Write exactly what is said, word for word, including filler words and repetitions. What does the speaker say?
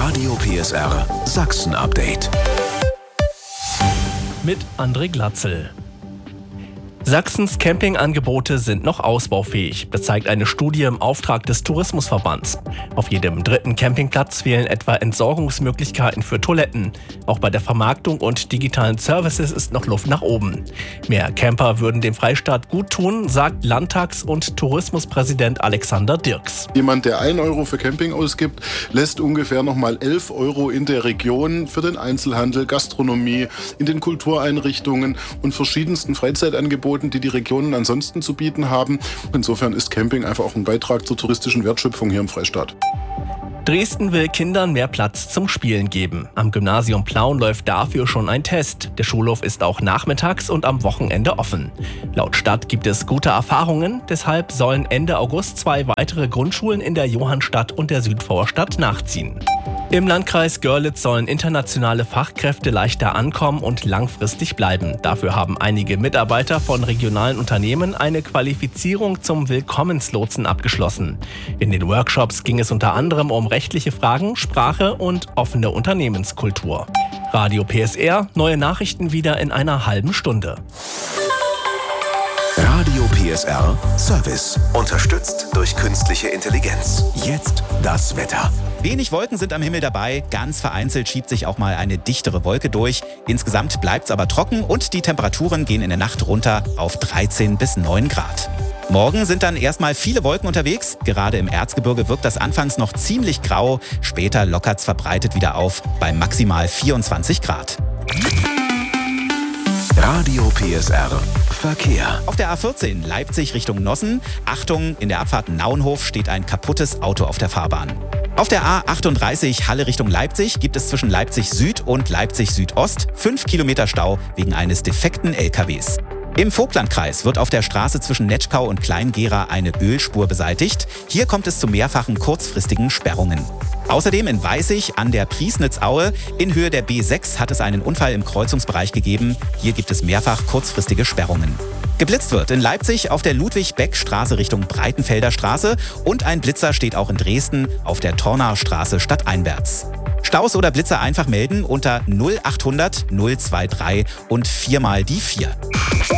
Radio P S R Sachsen-Update. Mit André Glatzel. Sachsens Campingangebote sind noch ausbaufähig. Das zeigt eine Studie im Auftrag des Tourismusverbands. Auf jedem dritten Campingplatz fehlen etwa Entsorgungsmöglichkeiten für Toiletten. Auch bei der Vermarktung und digitalen Services ist noch Luft nach oben. Mehr Camper würden dem Freistaat gut tun, sagt Landtags- und Tourismuspräsident Alexander Dirks. Jemand, der ein Euro für Camping ausgibt, lässt ungefähr nochmal elf Euro in der Region für den Einzelhandel, Gastronomie, in den Kultureinrichtungen und verschiedensten Freizeitangeboten, die die Regionen ansonsten zu bieten haben. Insofern ist Camping einfach auch ein Beitrag zur touristischen Wertschöpfung hier im Freistaat. Dresden will Kindern mehr Platz zum Spielen geben. Am Gymnasium Plauen läuft dafür schon ein Test. Der Schulhof ist auch nachmittags und am Wochenende offen. Laut Stadt gibt es gute Erfahrungen, deshalb sollen Ende August zwei weitere Grundschulen in der Johannstadt und der Südvorstadt nachziehen. Im Landkreis Görlitz sollen internationale Fachkräfte leichter ankommen und langfristig bleiben. Dafür haben einige Mitarbeiter von regionalen Unternehmen eine Qualifizierung zum Willkommenslotsen abgeschlossen. In den Workshops ging es unter anderem um rechtliche Fragen, Sprache und offene Unternehmenskultur. Radio P S R, neue Nachrichten wieder in einer halben Stunde. Radio P S R Service. Unterstützt durch künstliche Intelligenz. Jetzt das Wetter. Wenig Wolken sind am Himmel dabei, ganz vereinzelt schiebt sich auch mal eine dichtere Wolke durch. Insgesamt bleibt es aber trocken und die Temperaturen gehen in der Nacht runter auf dreizehn bis neun Grad. Morgen sind dann erstmal viele Wolken unterwegs. Gerade im Erzgebirge wirkt das anfangs noch ziemlich grau, später lockert es verbreitet wieder auf bei maximal vierundzwanzig Grad. Radio P S R Verkehr. Auf der A vierzehn Leipzig Richtung Nossen. Achtung, in der Abfahrt Nauenhof steht ein kaputtes Auto auf der Fahrbahn. Auf der A achtunddreißig Halle Richtung Leipzig gibt es zwischen Leipzig Süd und Leipzig Südost fünf Kilometer Stau wegen eines defekten L K Ws. Im Vogtlandkreis wird auf der Straße zwischen Netschkau und Kleingera eine Ölspur beseitigt. Hier kommt es zu mehrfachen kurzfristigen Sperrungen. Außerdem in Weißig an der Priesnitzaue in Höhe der B sechs hat es einen Unfall im Kreuzungsbereich gegeben. Hier gibt es mehrfach kurzfristige Sperrungen. Geblitzt wird in Leipzig auf der Ludwig-Beck-Straße Richtung Breitenfelder Straße und ein Blitzer steht auch in Dresden auf der Tornaustraße stadteinwärts. Staus oder Blitzer einfach melden unter null achthundert null drei drei und viermal die vier.